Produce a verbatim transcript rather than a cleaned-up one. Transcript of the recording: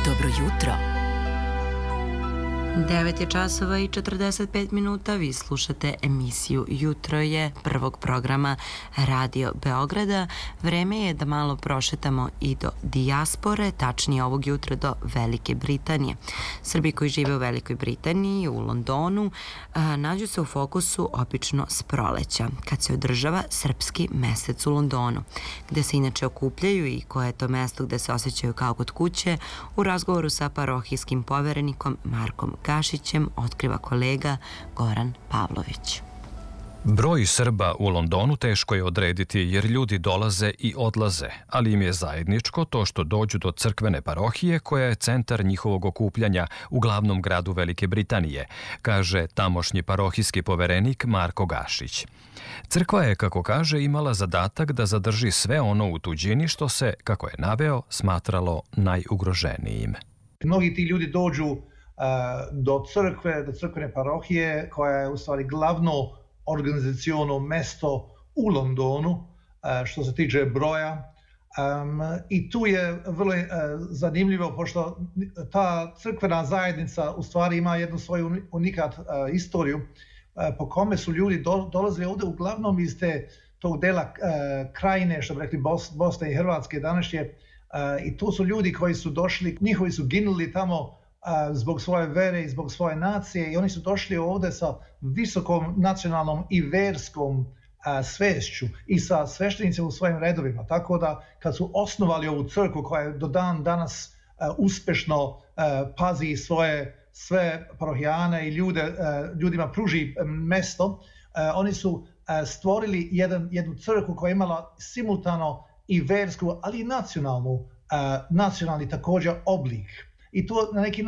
Dobro jutro. devet je časova i četrdeset pet minuta, vi slušate emisiju Jutro je prvog programa Radio Beograda. Vreme je da malo prošetamo i do dijaspore, tačnije ovog jutra do Velike Britanije. Srbi koji žive u Velikoj Britaniji, u Londonu, nađu se u fokusu obično s proleća, kad se održava Srpski mesec u Londonu, gde se inače okupljaju i koje je to mesto gde se osjećaju kao kod kuće. U razgovoru sa parohijskim poverenikom Markom Gašićem otkriva kolega Goran Pavlović. Broj Srba u Londonu teško je odrediti jer ljudi dolaze i odlaze, ali im je zajedničko to što dođu do crkvene parohije koja je centar njihovog okupljanja u glavnom gradu Velike Britanije, kaže tamošnji parohijski poverenik Marko Gašić. Crkva je, kako kaže, imala zadatak da zadrži sve ono u tuđini što se, kako je naveo, smatralo najugroženijim. Mnogi ti ljudi dođu do crkve, do crkvene parohije koja je u stvari glavno organizaciono mesto u Londonu što se tiče broja. Um, I tu je vrlo uh, zanimljivo, pošto ta crkvena zajednica u stvari ima jednu svoju unikat uh, istoriju uh, po kome su ljudi do, dolazili ovdje uglavnom iz te, tog dela uh, krajine, što bi rekli Bos, Bosne i Hrvatske današnje. Uh, I to su ljudi koji su došli, njihovi su ginuli tamo zbog svoje vere i zbog svoje nacije i oni su došli ovdje sa visokom nacionalnom i verskom svešću i sa sveštenicima u svojim redovima. Tako da kad su osnovali ovu crkvu koja je do dan danas uspešno pazi svoje sve parohijane i ljude, ljudima pruži mesto, oni su stvorili jedan, jednu crkvu koja je imala simultano i versku, ali i nacionalnu, nacionalni također oblik. I to na neki